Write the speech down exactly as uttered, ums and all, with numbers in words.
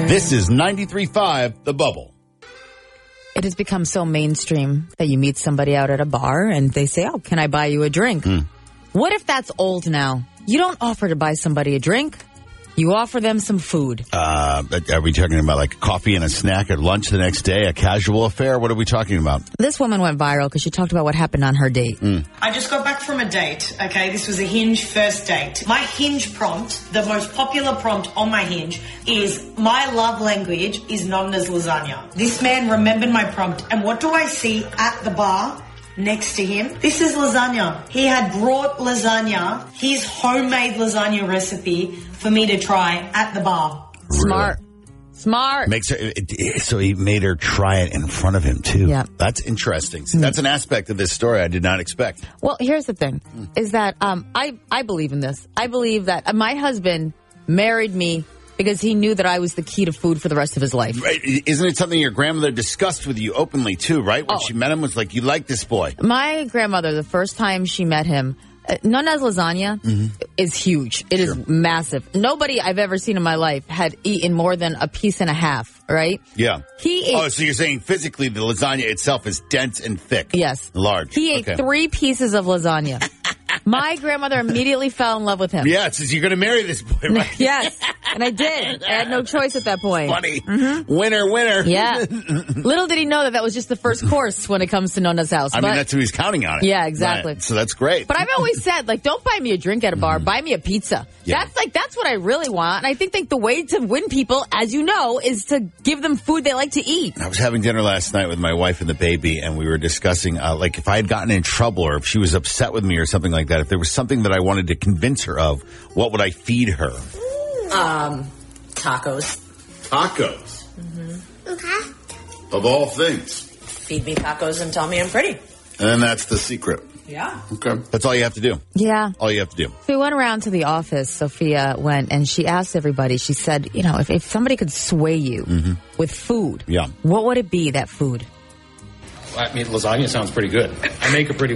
This is ninety-three point five The Bubble. It has become so mainstream that you meet somebody out at a bar and they say, oh, can I buy you a drink? Mm. What if that's old now? You don't offer to buy somebody a drink. You offer them some food. Uh, are we talking about like coffee and a snack at lunch the next day, a casual affair? What are we talking about? This woman went viral because she talked about what happened on her date. Mm. I just got back from a date, okay? This was a Hinge first date. My Hinge prompt, the most popular prompt on my Hinge, is my love language is Nonna's lasagna. This man remembered my prompt, and what do I see at the bar? Next to him, this is lasagna. He had brought lasagna, his homemade lasagna recipe, for me to try at the bar. Smart. Really? Smart. Makes her, it, it, so he made her try it in front of him, too. Yeah. That's interesting. See, that's an aspect of this story I did not expect. Well, here's the thing, is that um, I, I believe in this. I believe that my husband married me because he knew that I was the key to food for the rest of his life. Right. Isn't it something your grandmother discussed with you openly, too, right? When oh. she met him, was like, you like this boy. My grandmother, the first time she met him, uh, Nonna's lasagna mm-hmm. is huge. It sure. is massive. Nobody I've ever seen in my life had eaten more than a piece and a half, right? Yeah. He ate, oh, so you're saying physically the lasagna itself is dense and thick. Yes. Large. He ate okay. three pieces of lasagna. My grandmother immediately fell in love with him. Yeah, it says you're going to marry this boy, right? Yes, and I did. I had no choice at that point. Funny. Mm-hmm. Winner, winner. Yeah. Little did he know that that was just the first course when it comes to Nonna's house. I but, mean, that's who he's counting on it. Yeah, exactly. Right. So that's great. But I've always said, like, don't buy me a drink at a bar. Mm-hmm. Buy me a pizza. Yeah. That's like, that's what I really want. And I think, like, the way to win people, as you know, is to give them food they like to eat. I was having dinner last night with my wife and the baby, and we were discussing, uh, like, if I had gotten in trouble or if she was upset with me or something like that, if there was something that I wanted to convince her of, what would I feed her? Um, tacos. Tacos? Mm-hmm. Okay. Of all things. Feed me tacos and tell me I'm pretty. And then that's the secret. Yeah. Okay. That's all you have to do. Yeah. All you have to do. We went around to the office. Sophia went and she asked everybody, she said, you know, if, if somebody could sway you mm-hmm. with food, yeah. what would it be, that food? I mean, lasagna sounds pretty good. I make a pretty